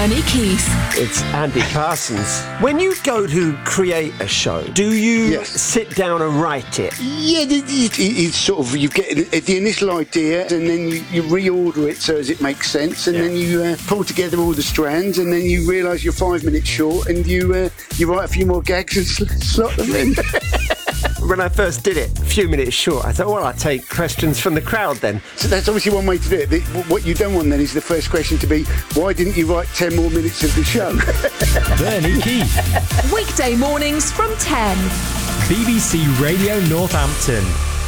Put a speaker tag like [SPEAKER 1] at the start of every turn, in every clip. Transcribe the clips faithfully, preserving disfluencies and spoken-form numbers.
[SPEAKER 1] Bernie Keith.
[SPEAKER 2] It's Andy Parsons. When you go to create a show, do you
[SPEAKER 3] Yes.
[SPEAKER 2] sit down and write it?
[SPEAKER 3] Yeah, it, it, it's sort of, you get the initial idea and then you, you reorder it so as it makes sense, and
[SPEAKER 2] Yeah.
[SPEAKER 3] then you uh, pull together all the strands, and then you realise you're five minutes short, and you uh, you write a few more gags and sl- slot them in.
[SPEAKER 2] When I first did it, a few minutes short, I thought, well, I'll take questions from the crowd then.
[SPEAKER 3] So that's obviously one way to do it. The, what you don't want then is the first question to be, why didn't you write ten more minutes of the show?
[SPEAKER 4] Bernie Keith,
[SPEAKER 1] Weekday mornings from ten.
[SPEAKER 4] B B C Radio Northampton.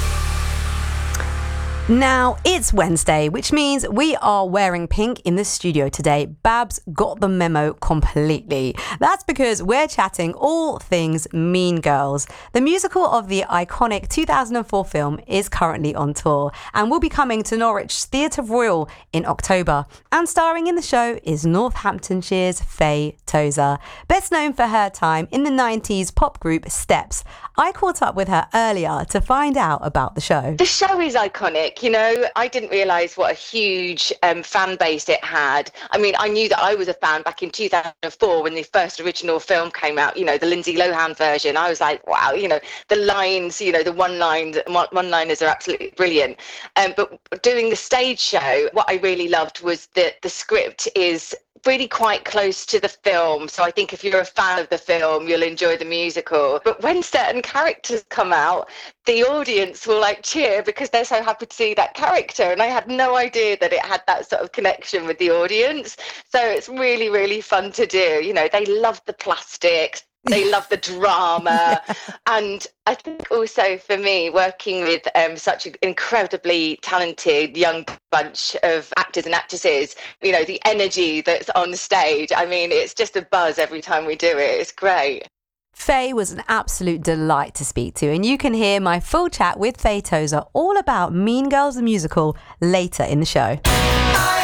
[SPEAKER 5] Now, it's Wednesday, which means we are wearing pink in the studio today. Babs got the memo completely. That's because we're chatting all things Mean Girls. The musical of the iconic two thousand four film is currently on tour and will be coming to Norwich Theatre Royal in October. And starring in the show is Northamptonshire's Faye Tozer, best known for her time in the nineties pop group Steps. I caught up with her earlier to find out about the show.
[SPEAKER 6] The show is iconic. You know, I didn't realise what a huge um, fan base it had. I mean, I knew that I was a fan back in two thousand four when the first original film came out, you know, the Lindsay Lohan version. I was like, wow, you know, the lines, you know, the one-line, one-liners are absolutely brilliant. Um, but doing the stage show, what I really loved was that the script is really quite close to the film, so I think if you're a fan of the film you'll enjoy the musical. But when certain characters come out, the audience will like cheer because they're so happy to see that character, and I had no idea that it had that sort of connection with the audience. So it's really really fun to do. You know, they love the plastics, they love the drama. And I think also for me, working with um, such an incredibly talented young bunch of actors and actresses, you know, the energy that's on stage, I mean, it's just a buzz every time we do it. It's great.
[SPEAKER 5] Faye was an absolute delight to speak to, and you can hear my full chat with Faye Tozer all about Mean Girls the musical later in the show.